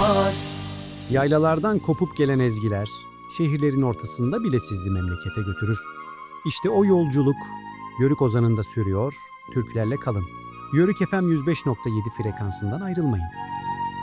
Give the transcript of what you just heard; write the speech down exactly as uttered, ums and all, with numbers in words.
olmaz. Yaylalardan kopup gelen ezgiler, şehirlerin ortasında bile sizi memlekete götürür. İşte o yolculuk Yörük Ozanı'nda sürüyor, türkülerle kalın. Yörük F M yüz beş nokta yedi frekansından ayrılmayın.